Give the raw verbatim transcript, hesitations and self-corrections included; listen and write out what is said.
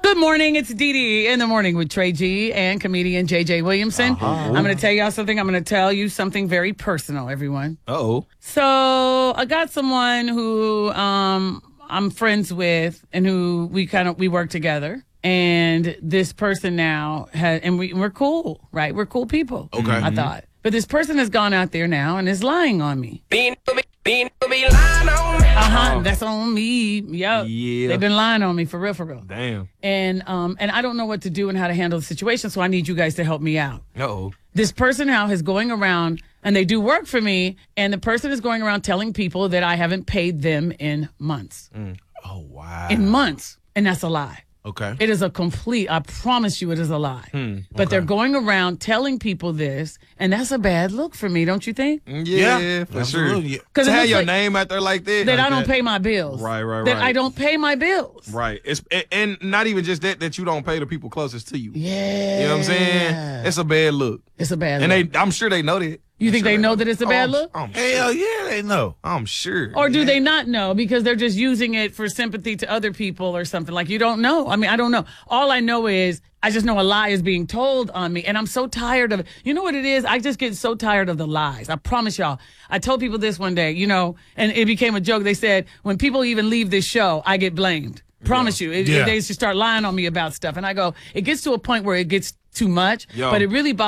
Good morning. It's Dee Dee in the morning with Trey G and comedian J J Williamson. Uh-huh. I'm going to tell y'all something. I'm going to tell you something very personal, everyone. Uh-oh. So I got someone who um, I'm friends with and who we kind of we work together. And this person now has, and we, we're cool, right? We're cool people. Okay. I Mm-hmm. thought. But this person has gone out there now and is lying on me. Being, being, being lying on me. Uh-huh. That's on me. Yep. Yeah. They've been lying on me for real, for real. Damn. And um and I don't know what to do and how to handle the situation, so I need you guys to help me out. Uh-oh. This person now is going around, and they do work for me, and the person is going around telling people that I haven't paid them in months. Mm. Oh, wow. In months. And that's a lie. Okay. It is a complete, I promise you it is a lie. Hmm, okay. But they're going around telling people this, and that's a bad look for me, don't you think? Yeah, Yeah, for absolutely. sure. 'Cause To it have looks your like- name out there like that. That like I don't that. pay my bills. Right, right, That right. I don't pay my bills. Right. It's and- and not even just that, that you don't pay the people closest to you. Yeah. You know what I'm saying? It's a bad look. It's a bad And look. they, I'm sure they know that. You I'm think sure they know that it's a Oh, bad I'm- look? I'm sure. Hell yeah, they know. I'm sure. Or do Yeah. they not know because they're just using it for sympathy to other people or something? Like, you don't know. I mean, I don't know. All I know is I just know a lie is being told on me, and I'm so tired of it. You know what it is? I just get so tired of the lies. I promise y'all. I told people this one day, you know, and it became a joke. They said, when people even leave this show, I get blamed. Promise you. It, Yeah. They just start lying on me about stuff. And I go, it gets to a point where it gets too much, Yo. but it really bothers